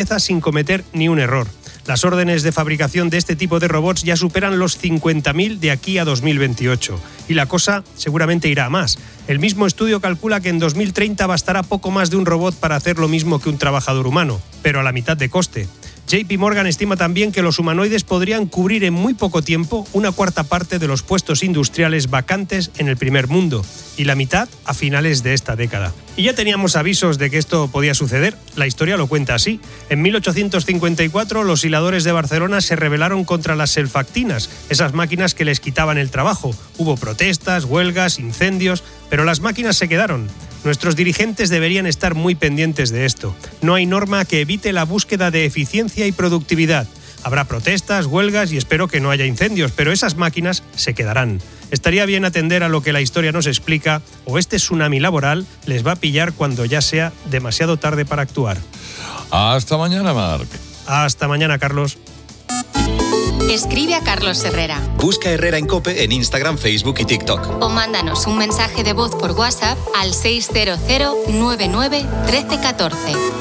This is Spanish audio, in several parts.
pieza sin cometer ni un error. Las órdenes de fabricación de este tipo de robots ya superan los 50.000 de aquí a 2028. Y la cosa seguramente irá a más. El mismo estudio calcula que en 2030 bastará poco más de un robot para hacer lo mismo que un trabajador humano, pero a la mitad de coste. JP Morgan estima también que los humanoides podrían cubrir en muy poco tiempo una cuarta parte de los puestos industriales vacantes en el primer mundo y la mitad a finales de esta década. Y ya teníamos avisos de que esto podía suceder. La historia lo cuenta así. En 1854 los hiladores de Barcelona se rebelaron contra las selfactinas, esas máquinas que les quitaban el trabajo. Hubo protestas, huelgas, incendios, pero las máquinas se quedaron. Nuestros dirigentes deberían estar muy pendientes de esto. No hay norma que evite la búsqueda de eficiencia y productividad. Habrá protestas, huelgas y espero que no haya incendios, pero esas máquinas se quedarán. Estaría bien atender a lo que la historia nos explica, o este tsunami laboral les va a pillar cuando ya sea demasiado tarde para actuar. Hasta mañana, Marc. Hasta mañana, Carlos. Escribe a Carlos Herrera. Busca Herrera en COPE en Instagram, Facebook y TikTok. O mándanos un mensaje de voz por WhatsApp al 600 99 1314.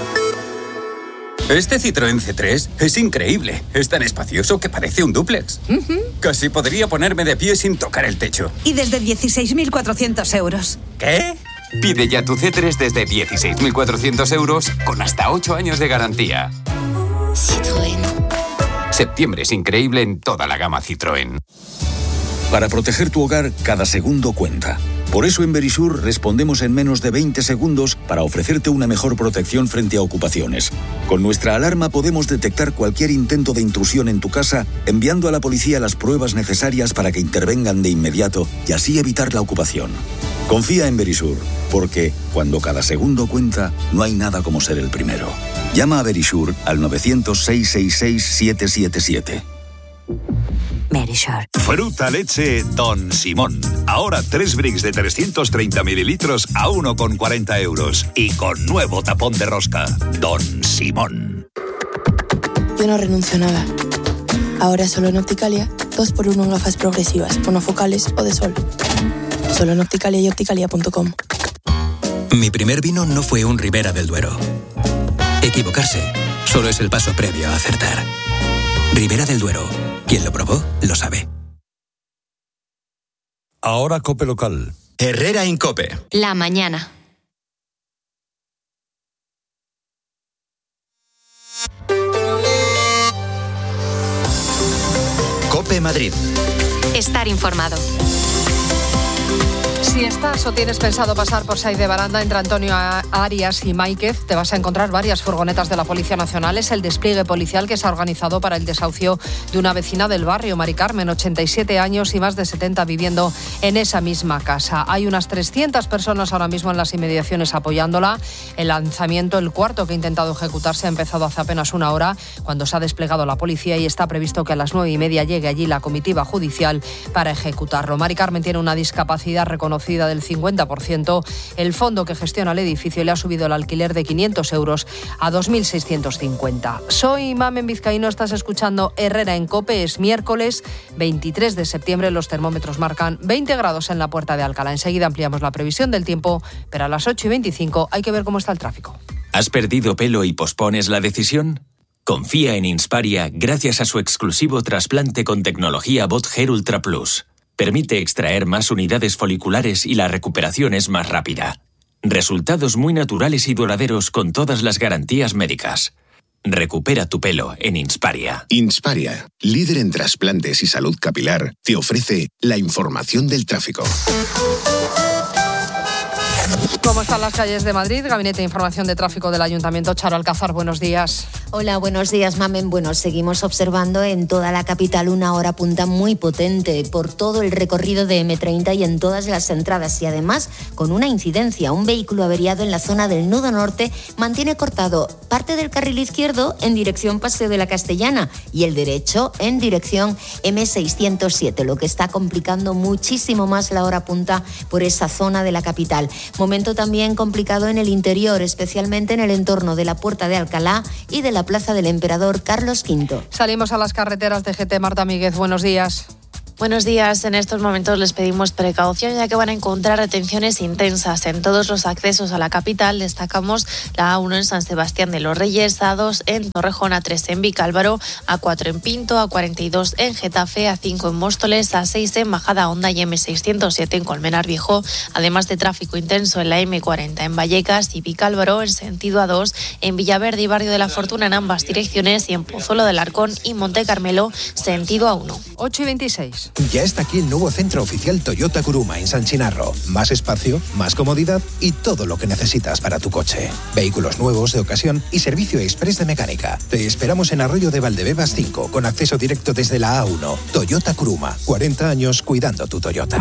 Este Citroën C3 es increíble. Es tan espacioso que parece un dúplex. Casi podría ponerme de pie sin tocar el techo. Y desde 16.400 euros. ¿Qué? Pide ya tu C3 desde 16.400 euros con hasta 8 años de garantía. Citroën. Septiembre es increíble en toda la gama Citroën. Para proteger tu hogar, cada segundo cuenta. Por eso en Verisur respondemos en menos de 20 segundos para ofrecerte una mejor protección frente a ocupaciones. Con nuestra alarma podemos detectar cualquier intento de intrusión en tu casa, enviando a la policía las pruebas necesarias para que intervengan de inmediato y así evitar la ocupación. Confía en Verisur, porque cuando cada segundo cuenta, no hay nada como ser el primero. Llama a Verisur al 900-666-777. Verisur. Fruta leche Don Simón. Ahora 3 bricks de 330 mililitros a 1,40 euros. Y con nuevo tapón de rosca. Don Simón. Yo no renuncio a nada. Ahora solo en Opticalia, 2x1 en gafas progresivas, monofocales o de sol. Solo en Opticalia y opticalia.com. Mi primer vino no fue un Ribera del Duero. Equivocarse solo es el paso previo a acertar. Ribera del Duero. Quien lo probó, lo sabe. Ahora COPE local. Herrera en COPE. La mañana. COPE Madrid. Estar informado. Si estás o tienes pensado pasar por Saiz de Baranda entre Antonio Arias y Máiquez, te vas a encontrar varias furgonetas de la Policía Nacional. Es el despliegue policial que se ha organizado para el desahucio de una vecina del barrio, Mari Carmen, 87 años y más de 70 viviendo en esa misma casa. Hay unas 300 personas ahora mismo en las inmediaciones apoyándola. El lanzamiento, el cuarto que ha intentado ejecutarse, ha empezado hace apenas una hora cuando se ha desplegado la policía y está previsto que a las 9:30 llegue allí la comitiva judicial para ejecutarlo. Mari Carmen tiene una discapacidad reconocida del 50%. El fondo que gestiona el edificio le ha subido el alquiler de 500 euros a 2.650. Soy Mamen Vizcaíno, estás escuchando Herrera en COPE. Es miércoles 23 de septiembre. Los termómetros marcan 20 grados en la Puerta de Alcalá. Enseguida ampliamos la previsión del tiempo, pero a las 8:25 hay que ver cómo está el tráfico. ¿Has perdido pelo y pospones la decisión? Confía en Insparia gracias a su exclusivo trasplante con tecnología BotHair Ultra Plus. Permite extraer más unidades foliculares y la recuperación es más rápida. Resultados muy naturales y duraderos con todas las garantías médicas. Recupera tu pelo en Insparia. Insparia, líder en trasplantes y salud capilar, te ofrece la información del tráfico. ¿Cómo están las calles de Madrid? Gabinete de Información de Tráfico del Ayuntamiento. Charo Alcázar, buenos días. Hola, buenos días, Mamen. Bueno, seguimos observando en toda la capital una hora punta muy potente por todo el recorrido de M30 y en todas las entradas. Y además, con una incidencia, un vehículo averiado en la zona del Nudo Norte mantiene cortado parte del carril izquierdo en dirección Paseo de la Castellana y el derecho en dirección M607, lo que está complicando muchísimo más la hora punta por esa zona de la capital. Momento también complicado en el interior, especialmente en el entorno de la Puerta de Alcalá y de la Plaza del Emperador Carlos V. Salimos a las carreteras de GT. Marta Míguez, buenos días. Buenos días. En estos momentos les pedimos precaución ya que van a encontrar retenciones intensas en todos los accesos a la capital. Destacamos la A1 en San Sebastián de los Reyes, A2 en Torrejón, A3 en Vicálvaro, A4 en Pinto, A42 en Getafe, A5 en Móstoles, A6 en Majada Honda y M607 en Colmenar Viejo, además de tráfico intenso en la M40 en Vallecas y Vicálvaro en sentido A2, en Villaverde y Barrio de la Fortuna en ambas direcciones y en Pozuelo del Arcón y Monte Carmelo sentido A1. 8:26. Ya está aquí el nuevo centro oficial Toyota Kuruma en San Chinarro. Más espacio, más comodidad y todo lo que necesitas para tu coche. Vehículos nuevos de ocasión y servicio express de mecánica. Te esperamos en Arroyo de Valdebebas 5, con acceso directo desde la A1. Toyota Kuruma. 40 años cuidando tu Toyota.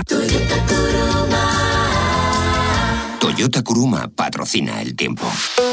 Toyota Kuruma patrocina el tiempo.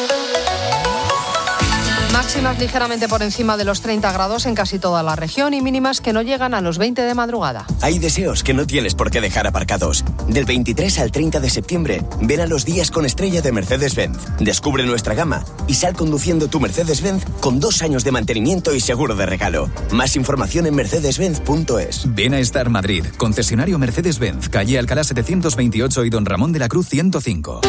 Máximas ligeramente por encima de los 30 grados en casi toda la región y mínimas que no llegan a los 20 de madrugada. Hay deseos que no tienes por qué dejar aparcados. Del 23 al 30 de septiembre, ven a los días con estrella de Mercedes-Benz. Descubre nuestra gama y sal conduciendo tu Mercedes-Benz con 2 años de mantenimiento y seguro de regalo. Más información en mercedes-benz.es. Ven a Star Madrid, concesionario Mercedes-Benz, calle Alcalá 728 y Don Ramón de la Cruz 105.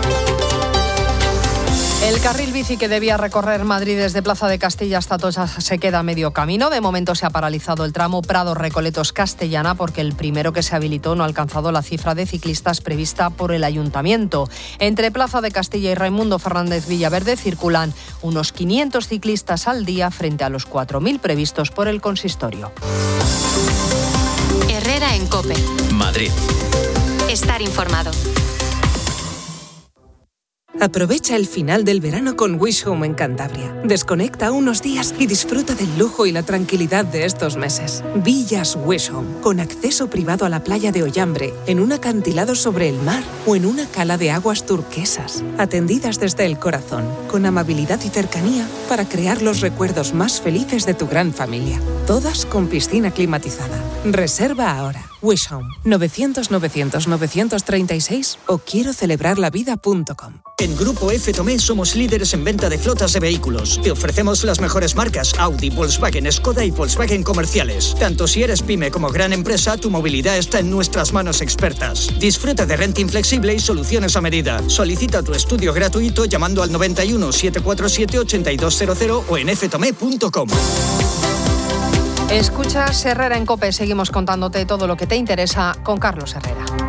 El carril bici que debía recorrer Madrid desde Plaza de Castilla hasta Atocha se queda a medio camino. De momento se ha paralizado el tramo Prado-Recoletos-Castellana porque el primero que se habilitó no ha alcanzado la cifra de ciclistas prevista por el Ayuntamiento. Entre Plaza de Castilla y Raimundo Fernández Villaverde circulan unos 500 ciclistas al día frente a los 4.000 previstos por el consistorio. Herrera en COPE. Madrid. Estar informado. Aprovecha el final del verano con Wish Home en Cantabria. Desconecta unos días y disfruta del lujo y la tranquilidad de estos meses. Villas Wish Home, con acceso privado a la playa de Ollambre, en un acantilado sobre el mar o en una cala de aguas turquesas. Atendidas desde el corazón, con amabilidad y cercanía para crear los recuerdos más felices de tu gran familia. Todas con piscina climatizada. Reserva ahora. Wish Home, 900-900-936 o quiero celebrarlavida.com. En Grupo F. Tomé somos líderes en venta de flotas de vehículos. Te ofrecemos las mejores marcas Audi, Volkswagen, Skoda y Volkswagen comerciales. Tanto si eres pyme como gran empresa, tu movilidad está en nuestras manos expertas. Disfruta de renting flexible y soluciones a medida. Solicita tu estudio gratuito llamando al 91 747 8200 o en ftome.com. Escuchas Herrera en COPE. Seguimos contándote todo lo que te interesa con Carlos Herrera.